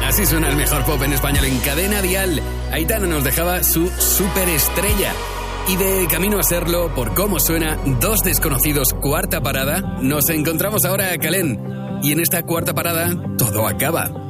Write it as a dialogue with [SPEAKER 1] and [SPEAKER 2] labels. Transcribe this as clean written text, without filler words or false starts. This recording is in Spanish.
[SPEAKER 1] Así suena el mejor pop en español en Cadena Dial. Aitana nos dejaba su superestrella. Y de camino a serlo, por cómo suena, Dos desconocidos, cuarta parada, nos encontramos ahora a Kalén. Y en esta cuarta parada, todo acaba.